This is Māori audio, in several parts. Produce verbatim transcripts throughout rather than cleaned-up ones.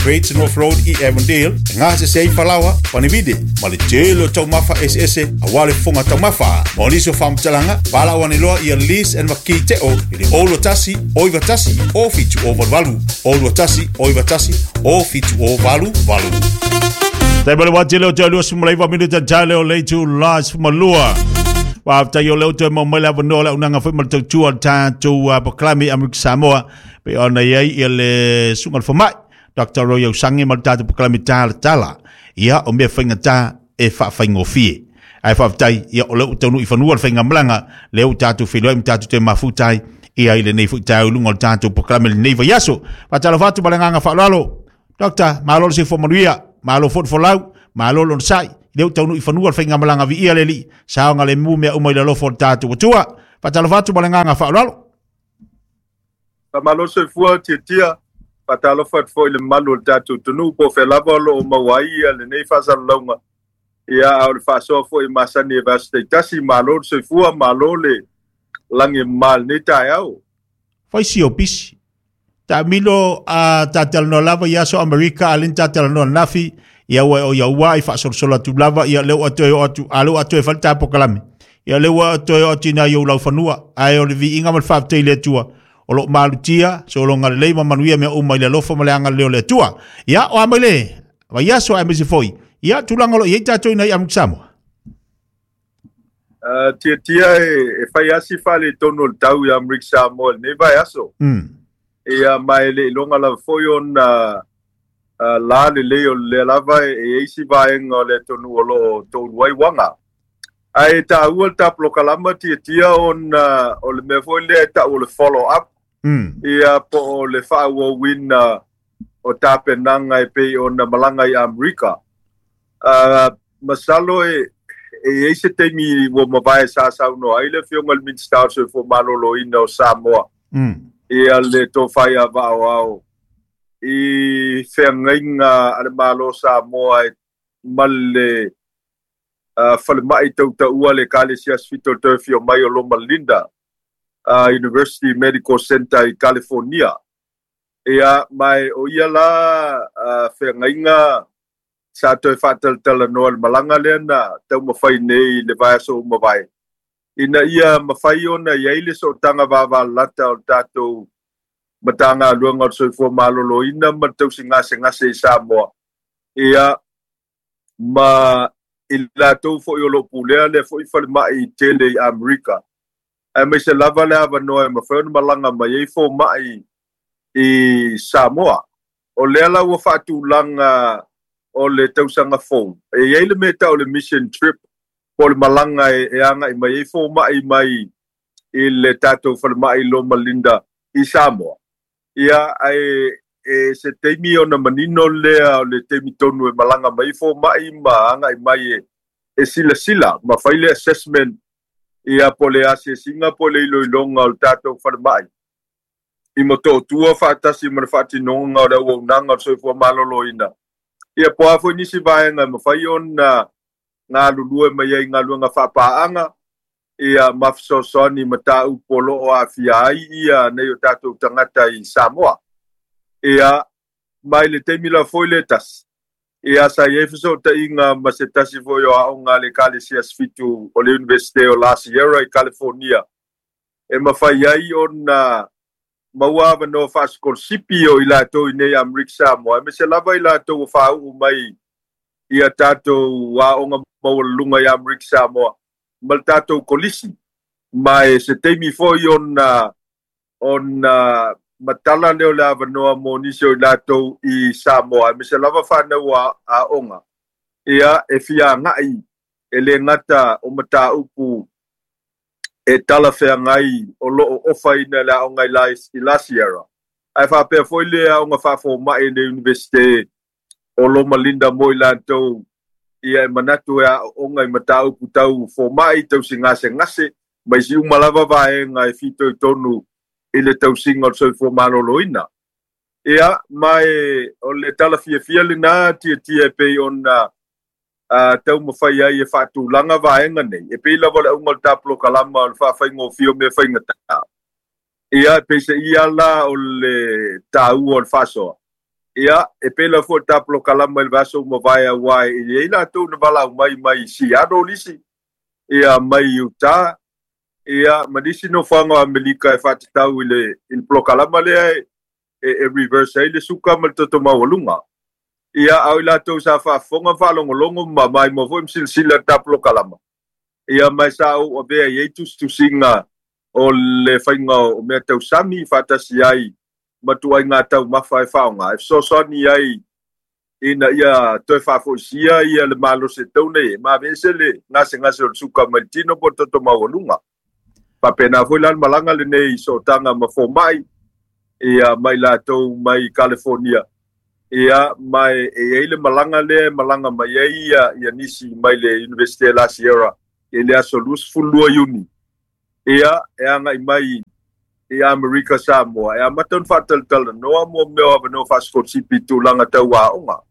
Great North Road i Avondale, ngā se sei whalawa, panibide, ma le tēlo tau mafa S S e, a wale whunga tau mafa, ma liso whamtalanga, pala wane loa i a lease and maki te o, i le olo tasi, oiwa tasi, o fitu o valu, olo tasi, oiwa tasi, o fitu o valu, valu. Tai bale wate leo te alua sumalai wa minuta tale o leitu las malua. Wa tai o leo te mo mele avanoa la unanga whi maltau tua tātou paklami Amerika Samoa, pe ona iei i le sungal whamai. Doctor Royo Sangi maltatu paklami tala tala. Ia o mea whainga tā e whaafai fie. Ai whaafitai ia o leo taunu i whanua le whainga malanga leo tātou whiloa mi tātou te mafutai ia i le nei fuitai ulunga le tātou paklami le nei vaiaso. Patala whatu balanganga whaalalo. Doctor, maalolo se whamanuia, maalo fot folau, maalolo nsai. Leo taunu i whanua le whainga malanga vi ia leli. Saonga le mu mea umai le lofo le tātou watua. Patala whatu balanganga whaalalo. Tamalo se fua tia tia. Patalo fat foi le malu le tatu tunu po fe lava lo mawai le nei fasa longa ia au le faso foi masani university tasi malo se fua malo le langi mal ni tai au foi si opisi ta milo a tatel no lava ia so America alin tatel no nafi ia o ia wa i faso so la tu lava ia le o to o tu alo atu e falta pokalami ia le o to o tina yo la fanua ai o le vi inga mal fa te le tua o lo malutia so lo ngal le manuia me o mai le lofo male anga le le tua ia o amele va ia so amesi foi ia tulanga lo ia tato ina am samo uh tia tia e fa ia si fa le tono tau ia amrik samo ne va aso mm ia mai le longa la foi on uh la le le le lava e si va en le tono lo to wai wanga ai ta ul ta plokalama tia tia on o le me foi le ta o le follow up Mm. Ia po le whaua wina o tāpenanga e pei o na malanga i Amerika. Uh, masalo e e eise teimi wo mawai sa sau no aile whionga le minstau se fo malolo ina o Samoa. Mm. Ia le tō whai a wao au. I whengainga ale malo Samoa e male uh, whale mai tau ta ua le kale sias fito te whio mai o Loma Linda. Uh, University Medical Center i California. Ia mai o ia la uh, whengainga sa toi whatal tala noa le malanga lea na tau mawhai nei le vai aso mawai. Ina ia mawhai ona ia ile so tanga wawa lata o tātou matanga luanga o soifua malolo ina matau si ngase ngase i Samoa. Ia ma ila tau fo i olo pulea le fo i whale mai i tele i Amerika. Ai mai se lava le ava noa e mawhaona malanga mai ei fo mai i Samoa. O lea la ua whaatu langa o le tausanga fo. E ei le me tau le mission trip po le malanga e, e anga i mai ei fo mai mai i le tatou whale mai Loma Linda i Samoa. Ia ai e se teimi o na manino lea o le teimi tonu e malanga mai fo mai ma anga i mai e, e sila sila ma whaile assessment ia pole ase singa pole ilo ilonga o tātou wharamai. I moto tua whaatasi mana whaatinonga o rau au nanga o soifua malolo ina. Ia poafo nisi vaenga ma whai on na ngā lulue mai ai ngā luanga whapaanga. Ia mafisosoni ma tāu polo o a fiai ia nei o tātou tangata i Samoa. Ia mai le teimila foile tas. Ia sa yefiso ta inga masetasi foi o aonga le kalesias fitu o le University o La Sierra i California. E mawhai ai o na mawawa no whaskol sipi o i lato i nei Amerika Samoa. E me se lava i lato o whau mai ia tātou aonga mawalunga i Amerika Samoa. Mal tātou kolisi. Mai se teimi foi o na o na matala leo la vanoa mo nisi o lato i Samoa. Me se lava whanau a onga. Ia e fia ngai e le ngata o mata upu e tala whea ngai o loo ofa ina la onga i la, i la Sierra. Ai whapea foi lea onga whafo mai ne Universite o Loma Linda mo i lato ia e manatu e onga i mata upu tau fo mai tau si ngase ngase. Mai si umalava vaenga e fito i tonu i le tausinga o soifua malolo ina. Ia, mai o le tala fia fia le nā tia tia e pei on uh, tau mawhai ai e whaatu langa vaenga nei. E pei lava le ungal taplo kalama o le whawhai ngō fio me whainga tā. Ia, e pei se ia la o le tāu o le whasoa. ia e pela fo taplo kalama le vaso mo vai a wai ia ila tu na bala mai mai si ado lisi ia mai uta ia madisi no fanga Amerika e fati tau ile il plo kalama le e, e reverse ile suka mal to mawalunga ia au ila tu sa fa fonga fa longo longo ma mai mo vo silsila taplo kalama ia mai sa o be ia tu tu singa o le fainga o me tau sami fata si ai matua ngā tau mawhai whaonga. E so so ni ai ina ia toi whafoisia ia le malo se tau nei. Ma vese le ngase ngase o suka maltino po toto mawalunga. Pa pena foi lan malanga le nei so tanga mafo mai. Ia mai la tau mai California. Ia mai e ele malanga le malanga mai ia ia nisi mai le University of La Sierra. Ele aso lus fulua uni. Ia e anga i mai e Amerika Samoa. E amaton fatal tal no mo meo no fasko sipi tu langa tawa onga.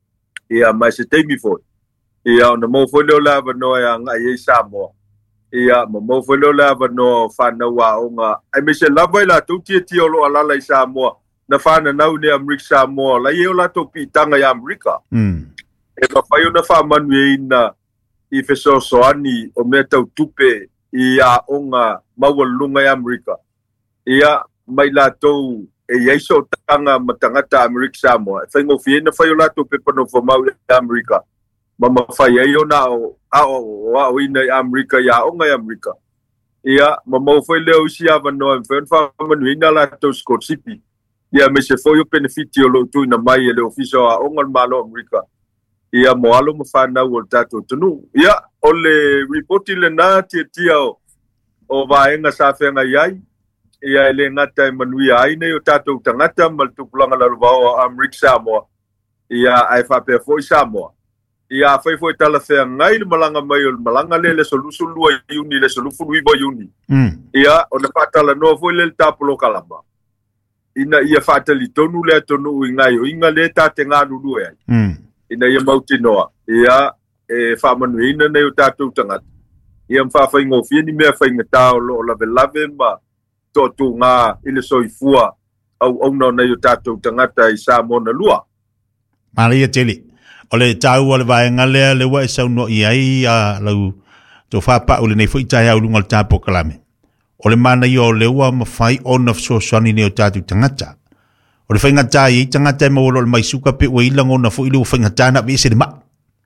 Ia mai se teimi foi. Ia ona mo foi lo lava no ia nga i Samoa. Ia mo mo foi lo lava no fana wa onga. Ai me se lava la tu ti ti lo ala i Samoa. Na fana nau ne Amerika Samoa. La ia la to pitanga i Amerika. Mm. E ma fai ona fa manu ina i feso soani o me tau tupe ia onga mawalunga i Amerika. Ia mai latou e iaiso tanga matangata Amerika Samoa. Whai ngofi e na whai o latou pepano whamau i Amerika. Mama whai e o na o ao o ina i Amerika ia o ngai Amerika. Ia mama o whai leo isi awa noa mwhen whamanu ina latou Scott Sipi. Ia me se whai o benefiti o lo tu ina mai e leo fiso a o ngal malo Amerika. Ia mo alo ma whanau o tatou tunu. Ia o le reporti le nā tia tia o o vaenga sa whenga iai. Ia ele ngata e manui ai nei o tātou tangata mal tupulanga la ruvao a Amerika Samoa. Ia ai whape foi Samoa. Ia whai foi tala whea ngai le malanga mai o le malanga le le solusu lua iuni le solufu luiba iuni. Mm. Ia o na whatala noa foi le tāpulo kalama. Ina ia whatali tonu le tonu i ngai o inga le tāte ngā nulu e ai. Mm. Ina ia mauti noa. Ia e whamanui ina nei o tātou tangata. Ia mwhawhai ngofia ni mea whai ngatā o lo lave lave ma totu ngā ile soifua au au no nei o tātou tangata i Samoa na lua. Maria Teli. O le tau o le vaenga lea le wa e sau no i ai a lau tō whapa o le nei fwoi tai au lunga le tāpo kalame. O le mana i o le ua mawhai o na fsoswani nei o tātou tangata. O le whaingata i tangata e mawalo le maisuka pe ua ilango na fwoi le ua whaingata na vese le ma.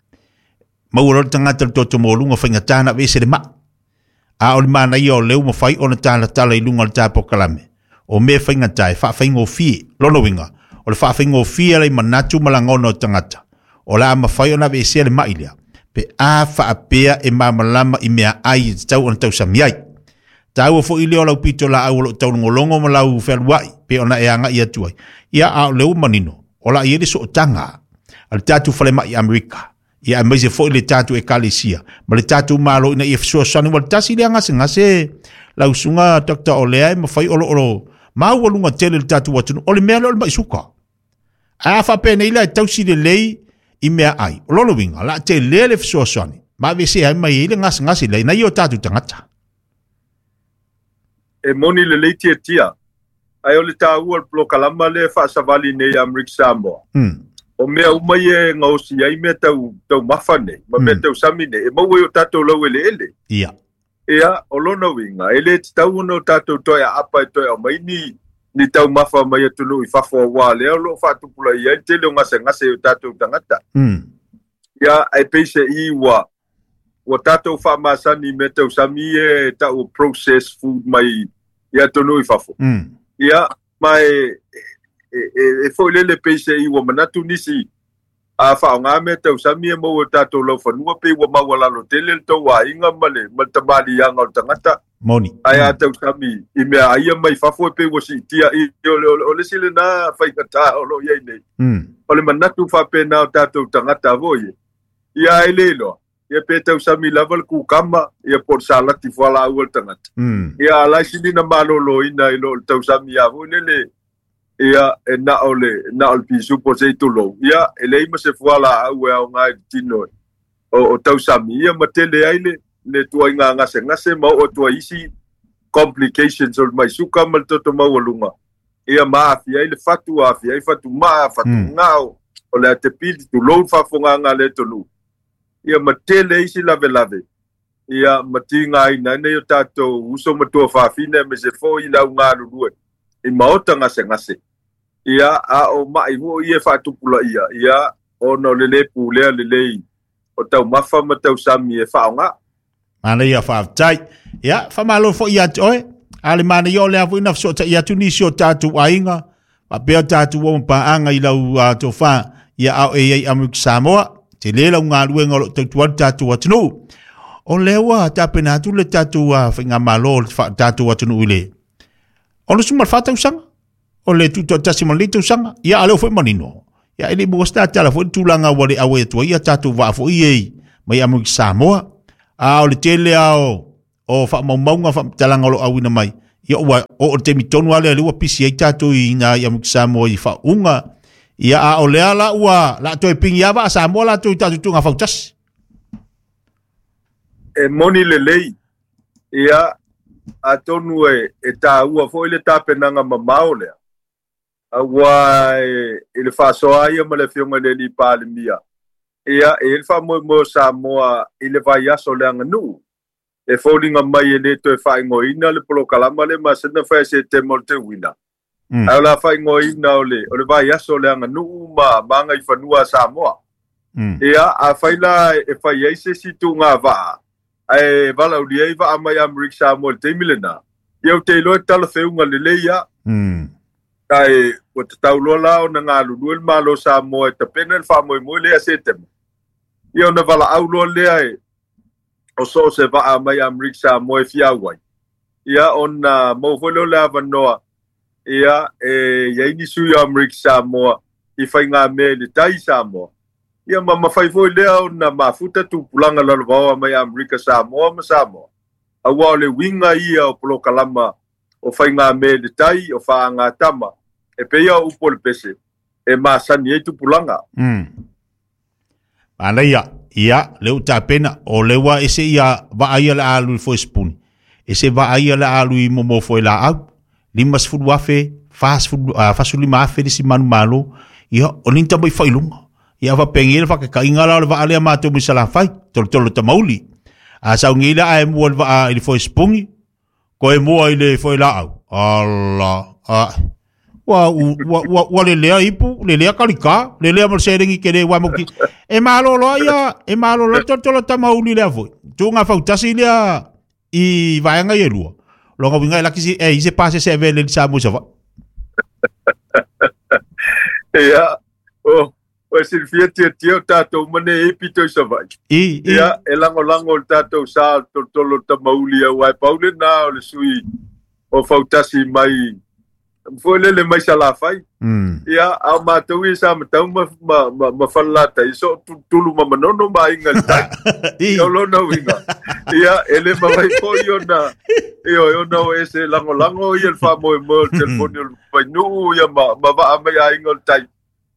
Mawalo le tangata le toto mawalunga whaingata na vese le ma. A o le mana i o leu ma whai o na tāla tala i lunga le tāpo kalame. O me whainga tai, wha whaingo fie, lono winga. O le wha whaingo fie lei manatu malangono tangata. O la ma whai o na vese le mailia. Pe a wha apea e ma malama i mea ai i tau o na tau samiai. Tau o fo i leo lau pito la au o tau ngolongo ma lau whelwai, pe o na e anga i atuai. Ia a o leu manino, o la i ere so o tanga. Al tātu whale mai i Amerika. Ia mai se foi le tatu e kalisia ma le tatu malo ina e fso sanu wal tasi le ngase ngase la usunga dokta olea ma fai olo olo ma walunga tele le tatu watu ole melo le mai suka a fa pena ila tausi le lei i mea ai lolo winga la te le le fso sanu ma ve se ai mai le ngase ngase le na yo tatu tangata E moni le lei tia tia ai ole tau al plo kalama le fa savali nei Amerika Samoa. mm. O mea umai e ngausi ai mea tau, tau mawhane, ma mea mm. tau samine, e mau e o tātou lau ele ele. Ia. Ea, o lona winga, ele te tau ono tātou toi a apa e toi a mai ni, ni tau mawha mai atunu i whafo a wā, lea lo whātupula i ai, te leo ngase ngase o tātou tangata. Mm. Ia, ai peise i wa, wa tātou whamasani mea tau sami e tau process food mai i atunu i whafo. Mm. Ia, mai... e e e foi lele peise i wa manatu nisi a fa nga me tau sami mo tato lo fa nua pe wa mawala lo tele to wa inga male mal tamali yang o tangata moni aya tau sami i me ai mai fa fo pe wo si tia i o le sile na fa ikata o lo ye nei mm o le manatu fa pe na tato tangata voye ia ele lo ia pe tau sami level ku kama ia por sala ti fala o tangata mm ia la sili na malo lo ina i lo tau sami ya vo lele ia e na ole na ole pisu po se tulo ia ele ima se fuala au e au ngai tino o o tau sami ia matele aile le tua inga ngase ngase ma o tua isi complications o mai suka mal toto mau lunga ia maafia i le fatu afia i fatu maa fatu ngao o le te pili tu lou whawhonganga le tonu. Ia matele isi lave lave. Ia mati ngai nai nei o tātou uso matua whawhine me se fo i lau ngā rurue. I maota ngase ngase. Ia a o mai ho ia whatupula ia. Ia o no lele pulea lelei. O tau mafa ma tau sami e whaonga. Mana ia whaatai. Ia, whamalo fo ia te oe. Ale mana ia o lea fo ina fsota ia tunisi o tātou ainga. Pa pēo tātou o mpaanga i lau uh, tō wha. Ia au e ei Amerika Samoa. Te lela ngā luenga lo tautuan tātou atunu. O lewa tāpena atu le tātou a whainga malo le tātou atunu ile. O le sumal whatau sanga. O le tuto tasi malito sanga. Ia aleo fwe manino. Ia ele mua sta tala fwe tūlanga wale awe atua. Ia tātou wafo i ei. Mai Amerika Samoa. A o le tele ao. O wha maumaunga wha talanga lo awina mai. Ia ua o o te mitonu ale lewa pisi ei tātou i ngā Amerika Samoa i wha unga. Ia a o lea la ua la toi pingi ava a Samoa la toi tātou tunga whautasi. E moni le lei. Ia a tonu e, e tā ua fo ile tā penanga mamao lea. A ua e, e le whasoa ia ma le whiunga le li pāle mia. Ia e le wha mo mo Samoa i le vai aso lea nganu. E fōlinga mai e le toi whaingo ina le polo kalama le ma sena whae se te mol te wina. Mm. Au la whaingo ina o le, o le vai aso lea nganu ma manga i whanua Samoa. Mm. Ia a whaila e whai eise si tu ngā waa. Ai vala uli ai va mai Amerika Samoa te milena. Ia te loe tala whiunga le leia. Mm. Kai o te tauloa lao na ngā lulu el malo Samoa e ta pena el whamoe moe lea se temo. Ia na vala auloa lea e o so se va mai Amerika Samoa e fiawai. Ia on na mawholo lea vanoa. Ia e iaini sui Amerika Samoa i whai ngā mea le tai Samoa. Ia ma mawhai foi lea o na mafuta tu pulanga lalawawa mai Amerika Samoa ma Samoa. A wao le winga ia o polo kalama o whai ngā mea le tai o wha ngā tama. E peia upo le pese. E maasani e tu pulanga. Mm. Ana ia, ia, leu tā pena, o lewa ese ia wa aia la alu i fo spuni. Ese wa aia la alu i momo fo la au. Limas fudu afe, fas fudu, uh, fasu lima afe disi manu malo. Ia, o ninta mai whailunga. Ia wa pengele waka ka ingala o le wa alea mātou misala whai. Tolo tolo ta mauli. A sau ngila a e mua le wa i le fo spungi. Ko e mua i le fo la au. Allah. Ah. Wa wa wa wa le lea ipu, le lea kalika, le lea mo serengi kere wa mo ki. E malo lo ia, e malo lo tolo tolo ta mauli le foi. Tu nga fautasi lea i vaanga ye lua. Longa winga la kisi e ise passe se vele le sa mo sa va. Ja. Oh, o Silvia tia tia tato mane e pito sa va. I ja, e lango lango tato sa tolo tolo ta mauli wa paule na le sui o fautasi mai. Foi le mai sala fai. Mm. Ia a matou i sa matau ma ma ma falata i so tulu ma manono ma inga tai. Ia lo no winga. Ia ele ma vai po yo na. Io io no ese lango lango i el famo e mo telefonio pa nu ia ma ma va ma ia inga tai.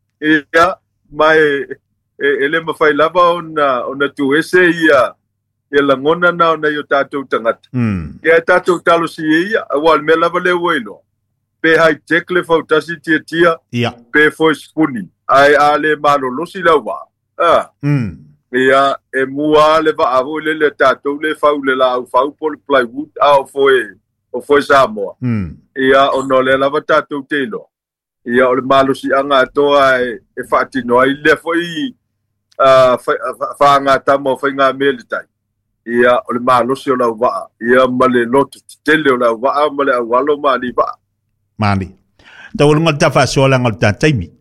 Ia mai ele ma fai lava ona ona tu ese ia ia langona na ona yo tatou tangata. Mm. Ia tatou talo si ia wal me lava le welo. Pe hai tekle fautasi tia tia. Ia. Pe foi spuni. Ai ale malo losi la wa. Ah. Mm. Ia e mua le va avo le le tatou le fau le la au fau por plywood au foi o foi Samoa. Mm. Ia ono le lava tatou telo. Ia o le malo si anga toa e, e fatino ai le foi uh, fa anga tamo foi nga militai. Ia o le malo si o la wa. Ia male lotu tele o la wa male awalo mali va. Mani. Tau lunga ta fa so langa ta taimi.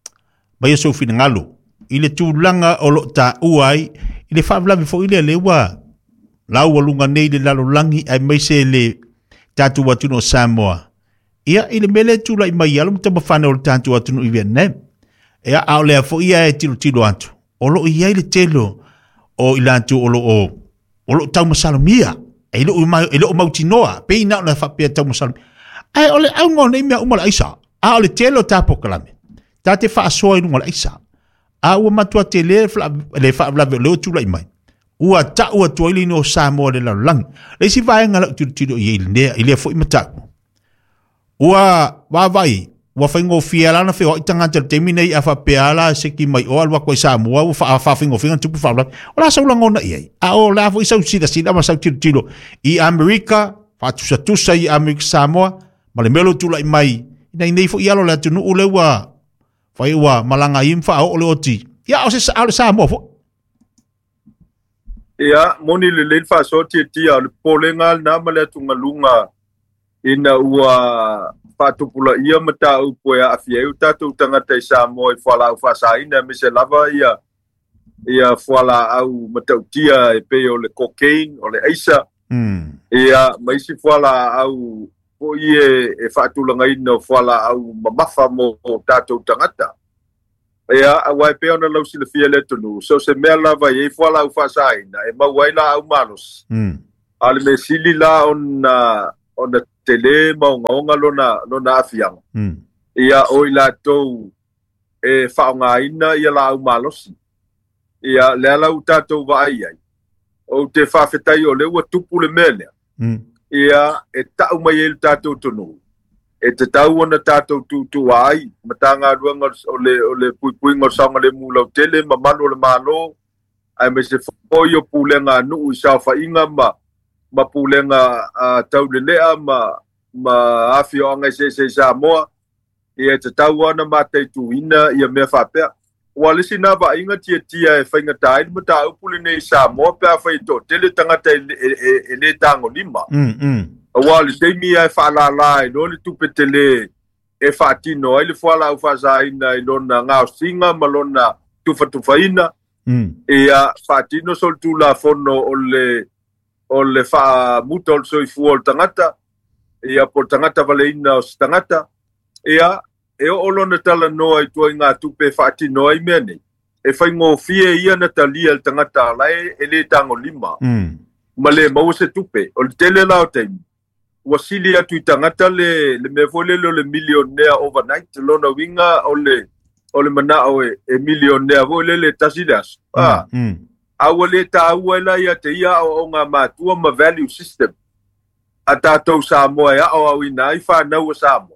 Ba yeso fina ngalo. Ile tu langa o lo ta uai, ile fa vla fo ile le wa. La wa lunga nei le lalo langi ai mai se le tatu watu no Samoa. Ia ile mele tu la mai yalo mta ba fana o tatu watu no Vietnam. Ia au le fo ia e tilo tilo antu. O lo ia ile telo o ilantu o lo o o lo tau masalomia. Ile o mai ile o mautinoa, pe ina na fa pe tau masalomia. Ai ole au ngone mea umala isa. A ole telo tapo kalame. Ta te wha asoa inu ngala isa. A ua matua te le le wha avlawe leo tula imai. Ua ta ua tuaili no Samoa le lau langi. Le si vae ngala tiro tiro i ili nea, ili a fo ima taku. Ua wa vai wa faingo fiala na feo itanga te temine a fa peala se ki mai o alwa ko Samoa wa fa fa faingo finga tupu fa ola sa ulango na ia a o la fo isa sida sida ma sa tilo i America fa tu sa tu sa i America Samoa ma le melo tu lai mai nei nei fo ialo la tu no ule wa fa wa malanga imfa o le oti ya o se sa Samoa fo ya moni le le fa so ti ti al polengal na male tu ngalunga ina ua patupula ia mata upo ya afia u tatu tangata i Samoa i fala u fasa ina me se lava ia ia fala au mata utia e pe o le cocaine o le aisa mm ia mai si fala au po ie e fatulanga ina fala au mamafa mo tatu tangata ia awai pe ona lau sile fia le tonu so se mea lava ia fala u fasa ina e mawaila au malos mm ale me sili la on on tele maunga lona lona afianga mm ia oi la tou e faunga ina ia la umalosi ia le la utato vai ai o te fafetai o le ua tupu le mele mm ia e tau mai el tato tonu e te tau ona tato tu tu ai matanga ruanga o le o le pui pui ngor sanga le mula tele mamalo le malo ai me se foi o pulenga nu sa fa inga ma ma pulenga a tau le lea ma ma afio anga se se Samoa ia te tau ana matei tu ina ia mea whapea wale sina wa inga tia tia e whainga tai ma ta upule nei Samoa pea whai to tele tangata e, e, e le tango lima mm mm wale teimi ai whala lai no le tupe tele e whatino ai le whala u whaza ina i lona ngao singa ma lona tufa tufa ina mm ia whatino sol tu la fono o le o le wha muta o soi fuol tangata ia por tangata vale ina o tangata ia e o lona tala noa i tua ngā tupe whaati noa i mea nei e whai ngō fie ia na talia le tangata lai e le tango lima mm ma le mau se tupe o le tele lao taimi ua sili atu i tangata le le me folele o le millionaire overnight lona winga o le o le mana o e, e millionaire vo le le tasidas ah mm aua le tāua la ia te ia o ngā mātua ma value system a tātou Samoa ia o au ina i whanau a Samoa.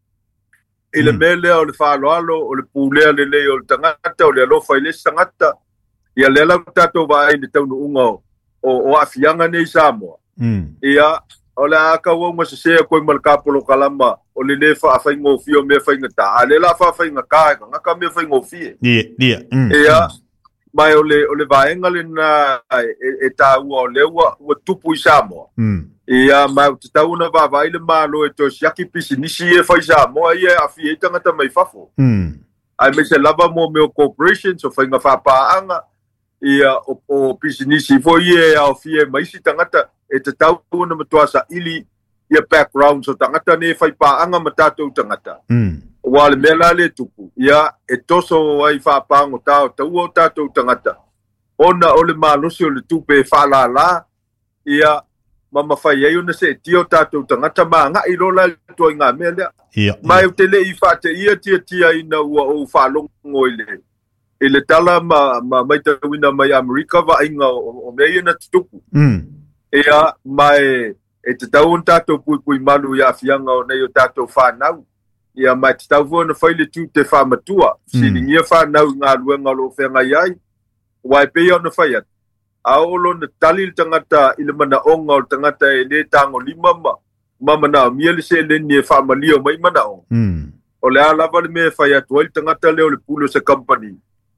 I le mele o le whaloalo, o le pūlea le lei o le tangata, o le alofa i le tangata, ia le lau tātou wa ai ni taunu unga o, o afianga nei Samoa. mm Ia o le aka wonga se sea koe malakapolo kalama o le le wha awhai ngō fio mea whainga tā. A le la wha awhai ngā kāe, ngaka mea whai ngō fie. ia ia mm Ia mai o le o le vaenga le na e, e tā ua o le ua, ua tupu i Samoa. mm Ia mai te tau na va vai le malo e to siaki pisi nisi e fai Samoa ia afi e tangata mai fafo. mm Ai me se lava mo me o corporation so fai nga whapaanga ia o, o pisi nisi fo ia e au fie mai si tangata e te tau na matuasa ili ia background so tangata ne fai paanga matatou tangata. mm Wale mela le tupu ia e toso ai whapaanga o tau tau o tatou tangata. Ona o le malosi o le tupe whala la ia mama fai ai ona se tio tatou tangata ma nga i rola to nga mele ia mai o tele i fate ia tia tia ina ua o whalongo ile ile tala ma ma mai te wina mai Amerika va inga o mei na tupu mm ia mai e te tau on tatou pui pui malu ia fianga o nei o tatou whanau ia mai te tau vona whaile tu te whamatua siningia whanau ngā luenga lo whenga iai wai pei ona whai atu aolo na tali tangata ile mana onga o tangata e le tango lima ma mama na miele se le ni fa malio mai mana o mm o le ala vale me fa ya tuel tangata le o le pulo se company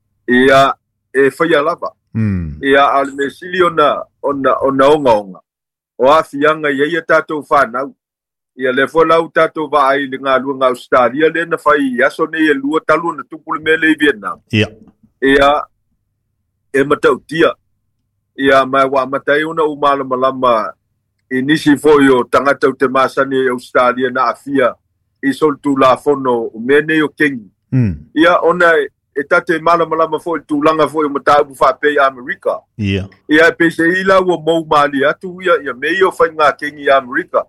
ia e fa ya lava mm ia al me siliona ona ona onga onga o afianga ia ia tatou fa na ia le fola u tatou va ai le nga lu nga Australia le na fa ia so ne e lua talu na tupu me le Vietnam ia ia e matau tia ia mai wa matai una umala malama inisi foi o tangata o te masani e Australia na afia i sol tu la fono mene o kengi mm ia ona e tate mala malama foi tu langa foi o matabu fa pe America ia ia pe se ila o mo mali atu ia ia meio fa nga kengi America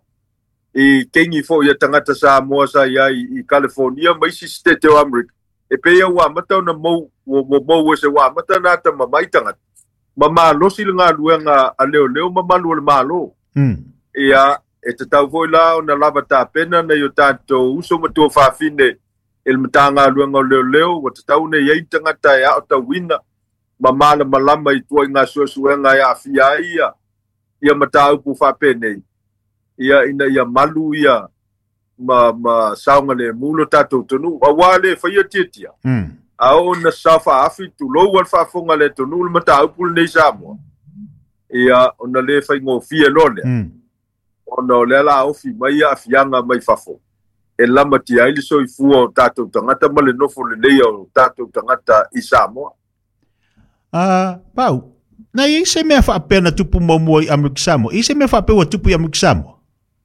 i kengi foi ia tangata Samoa sa ia i California mai si state o America e pe ia wa mata na mo mo mo se wa mata na ta mai tangata mama lo si nga luenga a leo leo mama lo malo mm ia e te tau foi la o na lava tā pena na yo tātou uso matua whawhine il matanga luenga leo leo wa te tau ne yei tangata e ao tau wina ma mala malama i tua ngā suasuenga ia awhia ia ia matau pu whapene ia ina ia malu ia ma ma saunga le mulo tātou tonu a wale whaia tietia mm. ao na safa afi tu lo wal whafonga le tonu le matau pu le Samoa ia ona le whai ngō fia lole mm. ona o le la ofi mai a fianga mai fafo e lama ti aile so i fua o tātou tangata ma le nofo le leia o tātou tangata i Samoa. Ah, pau, na i se mea whaapena tupu maumua i Amerika Samoa, i se mea whaapewa tupu i Amerika Samoa?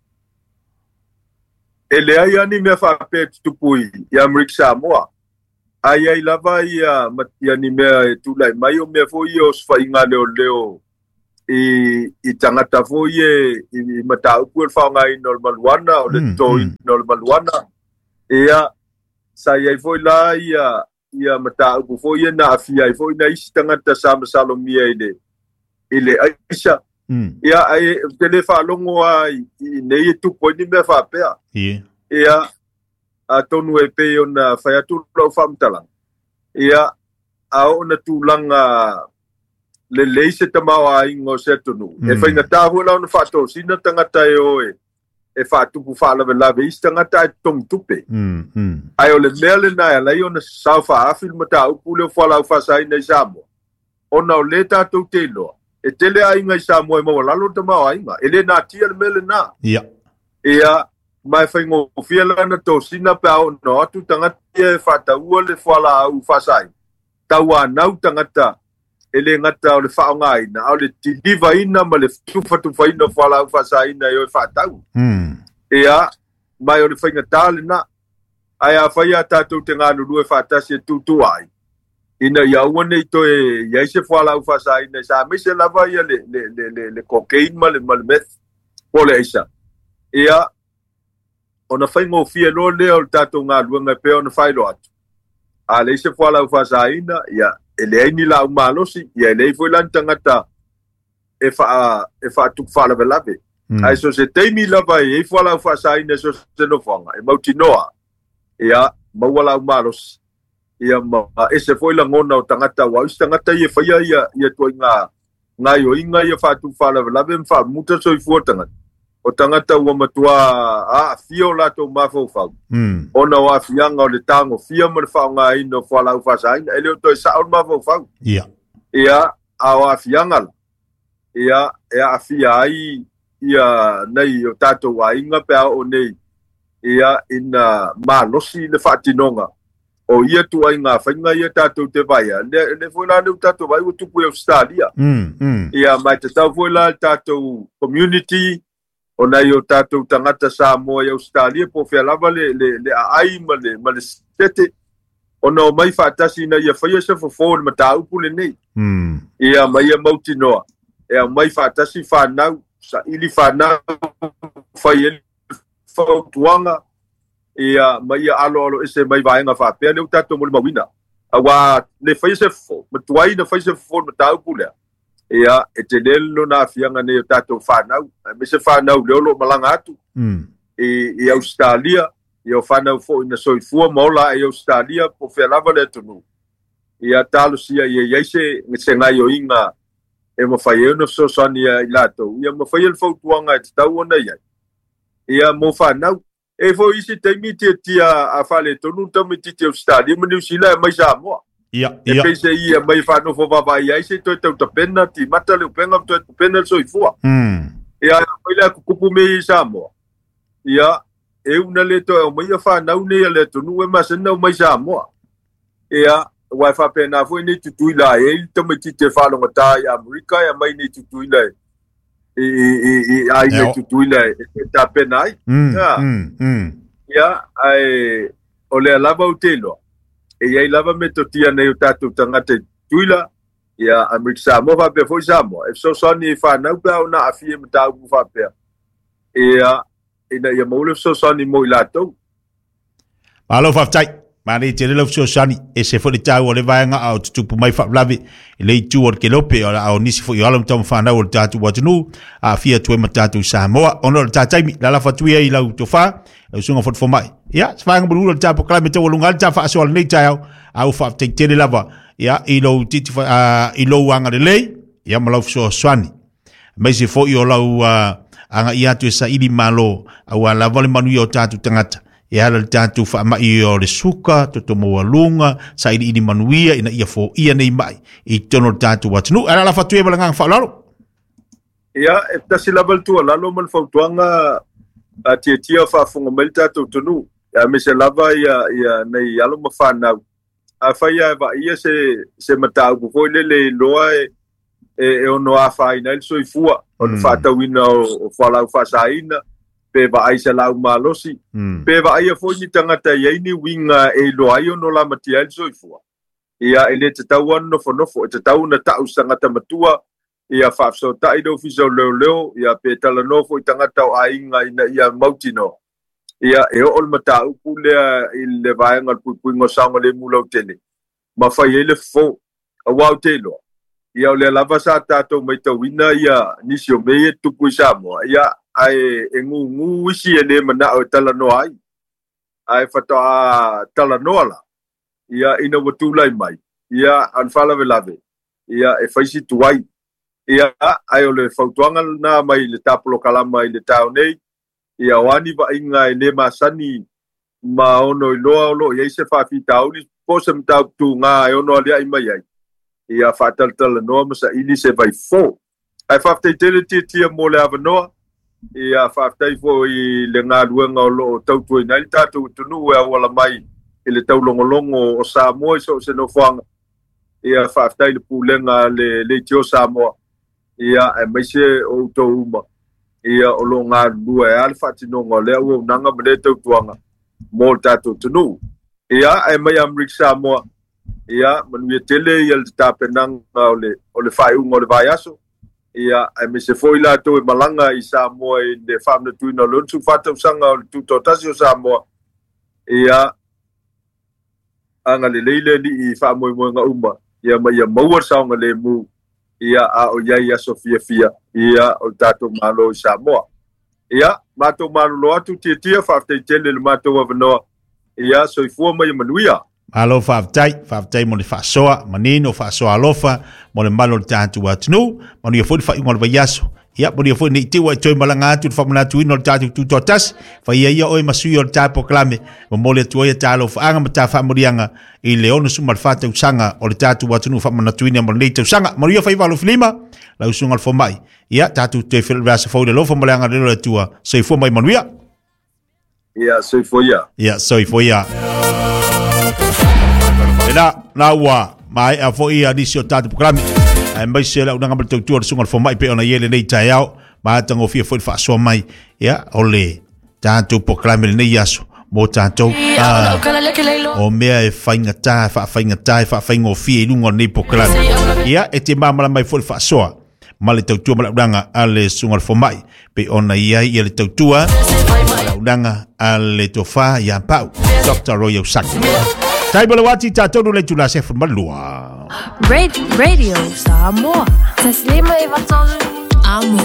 E le ai ani mea whaape tupu i, i Amerika Samoa. Ai ai lava i a mati ani mea e tūlai mai o mea fo i o sfa inga leo leo i, i tangata fo i e i mataupu el whaonga i nol maluana o le to i nol maluana. Ea, sa iai fo i la i a, i a mataupu fo i e na awhia i fo i na isi tangata sama salomia i le, i le aisa. Mm. Ia ai te le whaalongo a i, i nei e tupo ni mea whaapea. Yeah. Ia a tonu e pe ona whaiatu lau whamtala. Ia a ona tūlanga le leise tamau a ingo se tonu. Mm. E whainga tāhua lau na whaato sina tangata e oe e whaatupu whaalawe lawe isi tangata e tong tupe. Mm. Mm. Ai o le mea le nai alai ona sau whaafil mata upu leo whalau whasai nei Samoa. Ona o le tātou te loa. E tele a inga i Samoa e maua lalo tamau a inga. E le nā tia le mele nā. Yeah. Ia mai whaingo fia lana tō sina pe au no atu tangata e whataua le whala au whasai. Tau anau tangata e le ngata o le whaonga ina. Au le tiliva ina ma le tufatufa ina whala au whasai ina e o whatau. Mm. Ia mai o le whainga tāle na. Ai a whaia tātou te ngānu rue whatasi e tūtu ai. Ina ia uane i to e ia se whala au whasai ina. Sa me se lava ia le, le, le, le, le cocaine ma le, ma le meth. Pole isa. Ia ona whaingo fia lo leo le tātou ngā luenga pe ona whailo atu. A le se whala au whasai ina. Ia e le aini la au malosi. Ia e le i lan tangata e wha e wha tuk whala velave. Mm. Ai so se teimi lava e e whala au whasai ina so se no whanga. E mauti noa. Ia mawala au malosi. Ia ma e se foi la ngona o tangata wa is tangata ia faia ia ia to nga nga yo inga ia fa tu fa la la ben fa muta so i fu tangata o tangata wa matua a fio la to ma fo fa Mm. ona wa fianga o le tango fia ma fa nga ino fa la fa sa ina ele to sa o ma fo fa Yeah. ia a wa fianga ia e a fia ai ia nei o tato wa inga pe o nei ia ina ma losi le fatinonga o ia tu ai ngā whainga ia tātou te vai. Ne, ne foi la neu tātou vai o tupu e Australia. Mm. Mm. Ia mai te tau foi la tātou community o nei o tātou tangata Samoa i Australia po whea lava le, le, le ai ma le, ma le sete. O no mai whaatasi na ia whaia se fofo ma tā upu le nei. Mm. Ia mai ia mauti noa. Ia mai whaatasi whanau, sa ili whanau, whaia whautuanga. Ia mai ia alo alo ese mai vaenga whapea leo tātou mole mawina. Awa le whaise fo, matuai na whaise fo ma tāu pulea. Ia e te lelo na fianga ne o tātou whanau. Me se whanau leo lo malanga atu. Mm. I, i Australia, i o whanau fo ina soifua maola i Australia po whea lava le tonu. Ia talo sia i e iaise se ngai o inga e ma whaie una so sani i lato. Ia ma whaie le whautuanga e te tau ona iai. Ia mo whanau. E fo isi teimi tia tia a whale tonu tami titi Australia ma New Zealand mai Samoa. Ia. E Ia. peise ia mai whano fo wawa i aise toi tau ta pena ti mata leo penga toi ta pena so i fua. Mm. Ia mai lea kukupu me i Samoa. Ia e una le toi o mai a whanau ne a le tonu e masena o mai Samoa. Ia wai whapena fo i nei tutui la e ili tami titi e whalonga tā i Amerika e mai nei tutui la e. I, i, i, ai nei tutui la e ta pena ai. Mm. Ia. Mm. Mm. Ia, ai, o lea lava o te loa. E iai lava me to tia nei o tātou tangata tuila. Ia, Amerika Samoa whapea foi Samoa. E so soni e whanau pia o na awhie me tāu ku whapea. Ia, ina ia maule so soni mo i lātou. Malo whaftai. Mari te lela fso sani e se fo le tau o le vaenga au tutupu mai fa lavi e le tu o ke lope o au nisi fo i alam tam fa na o le tatu watunu a fia tu e matatu Samoa ono le tataimi la la fatu ia i lau to fa o sunga fo fo mai ya sfanga bulu le tapu klame te wolunga ta fa so le tau au fa te te lava ya i lo titi fa i lo wanga le lei ya malau fso swani mai se fo i o lau anga ia tu sa ili malo au la vole manu i o tatu tangata e ala le tatu wha mai o le suka, to to moa lunga, sa ili ini manuia, ina ia fo ia nei mai, i tono le tatu watanu. Ala la fatu e wala ngang whalalo? Ia, e tasi labal tua, lalo man whautuanga a tia tia whaafunga mai tatu tunu. Ia, me se lava ia, ia nei alo ma whanau. A whaia e wa ia se, se matau kukoi lele loa e, e, e ono a whaina il soi fua, ono mm. whaatawina o whalau whasaina, pe va ai se lau malosi mm. pe va ai fo ni tangata ye ni winga e lo ai no la matia il soifua ia ele te tau no fo no fo te tau na tau sangata matua ia fa so tai do fiso leo leo ia pe tala no fo tangata ai nga ina ia mautino ia e o mata u le il le vai ngal pu pu ngo sango le mulo tele ma fa ye le fo a wa telo ia le lava sa tato mai to wina ia ni sio me tu ku samo ia ai e ngu ngu wisi e le mana o tala no ai ai fata tala no ala ia ina watu lai mai ia anfala velave ia e faisi tuai ia ai o le fautuanga na mai le tapolo kalama i le tau nei ia wani va inga e le masani ma ono i loa lo ia se fa fi tauli po se mta tu nga e ono ali ai mai ai ia fatal tala no masa ili se vai fo ai fa te tele tia mo le avanoa ia whaftai fo i le ngā luenga o lo tautui nai tātou tunu e awala mai i le taulongolongo o Samoa i so se no whanga ia whaftai le pūlenga le, le tio Samoa ia e maise o tau uma ia o lo ngā lua e ale whatinonga le au nanga ma le tautuanga mō tātou tunu ia e mai Amrik Samoa ia manuia tele ia le tāpenanga o le, o le whaiunga o le vai aso ia ai me se foi la to malanga i Samoa i le famna tuina lonsu fata usanga o tuto tasi o Samoa ia anga le leile ni i fa mo mo nga uma ia ma ia maua saunga le mu ia a o ia ia Sofia fia ia o tato malo i Samoa ia mato malo lo atu tia tia fa te tele le mato wa no ia so i fu mai manuia Alo whaftai, whaftai mo le whaasoa, manino whaasoa alofa, mo le malo le tātu atunu, mo ni a fwoi whaingo le vaiaso. Ia, mo ni a fwoi ni tiwa e toi malanga atu, whamana atu ino le tātu tuto tas, whaia ia oi masui o le tāpo klame, mo mo le atu oia tālo whaanga ma tā whamurianga, i le ono suma le whātau sanga, o le tātu atunu whamana atu ino mo le neitau sanga, mo ni a whaiva alo filima, lau sunga le whamai. Ia, tātu te whil rasa whau le lofa mo le anga lelo le tua, soi whamai manuia. Ia, soi whoia. Ia, soi whoia. Na na wa mai a fo ia disio tatu programi ai mai se la una ngam tu sunga fo mai pe ona yele nei tai au ma tango fia fo fa so mai ya ole tatu programi nei yaso mo tatu o mea e fainga ta fa fainga ta fa fainga fia lungo nei programi ya e te mama mai fo fa so male tu mala danga ale sunga fo mai pe ona ia ia le tu danga ale to fa ya pau Doctor Royal Sak Taibala wati tatonu le tula se malua. Radio, radio Samoa. Taslima iwatonu amo.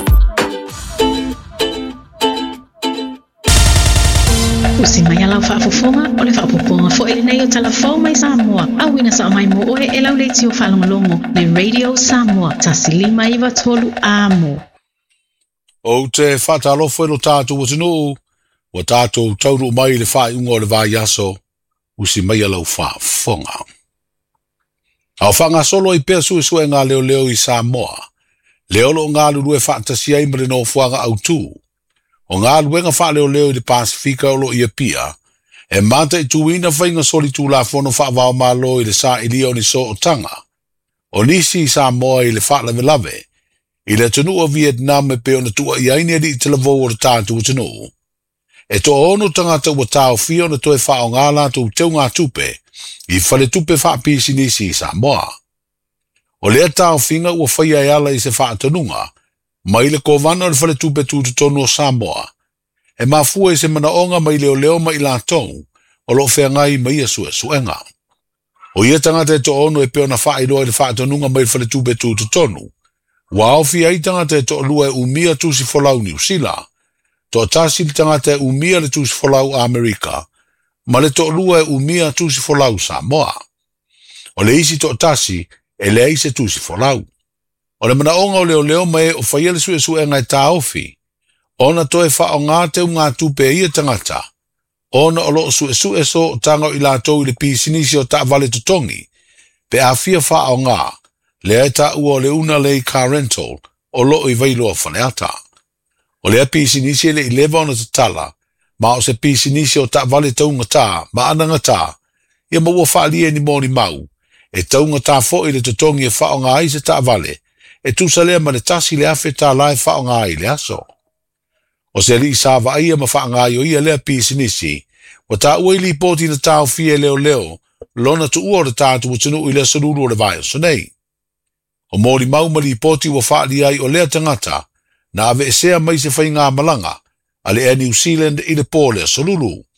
Usimaya lau whaafufunga o le whaapupunga fo ele nei o talafau mai Samoa. Awina sa mai mo oe e lau le tio whalongolongo le Radio Samoa. Taslima iwatonu amo. O te whatalofo e lo tātou watinu. Wa tātou tauru mai le whaunga o le vaiaso. Usi mai alau wha fonga. Au whanga solo i pea sui sue ngā leo leo i Samoa. Leo lo ngā lulu e whaatasi ai mre no fuanga au tū. O ngā luenga wha leo leo i de Pasifika o lo i a pia. E mata i tuina whainga soli tū la fono wha wao malo i le sa ili o ni so o tanga. O nisi i Samoa i le wha lave lave. I le tunu o Vietnam e peo na tua i aini adi i te lavo o le tātu o tunu. E to ono tangata ua tau fio na toe wha o ngā lātou teu ngā tupe, i whale tupe wha pisi nisi i Samoa. O lea tau finga ua whaia e ala i se wha atanunga, mai le kovana le whale tupe tūtu tonu o Samoa. E mafua i se mana onga mai leo leo mai lātou, o lo fea ngai mai a sue suenga. O ia tangata e to ono e peo na whae roa e le whae tonunga mai whale tūpe tū te tonu. Wa ofi ai tangata e to lua e umia tūsi folau New Zealand. To tasi li tangata e umia le tūsi folau Amerika. Ma le to lua e umia tūsi folau Samoa. O le isi to tasi e le ise tūsi folau. O le mana onga o leo leo mai o whaiele sue sue ngai tā ofi. Ona to e wha o ngā te ngā tūpe ia tangata. Ona o loo sue sue so o tanga i lātou i le pisinisi o ta vale tutongi. Pe a fia wha o ngā. Le e ta ua o le una le car rental o loo i vailoa whaneata. O le a pisinisi le i lewa ona ta tala. Ma o se pisinisi o ta vale taunga tā, ma ananga tā. Ia maua wha lia ni mōni mau. E taunga tā fo i le tutongi e wha o ngā i se ta vale. E tusa lea ma le tasi le afe tā lai wha o ngā i le aso. O se li sāwa ia ma wha ngā i o ia lea pisinisi. Wa tā ua i li poti na tāo fie leo leo. Lona tu ua o le tātu wa tunu i le saruru o le vai o sonei. O mōri mau ma li poti wa wha li ai o lea tangata. Na ave e sea mai se whai ngā malanga. A le e New Zealand i le pō lea saruru.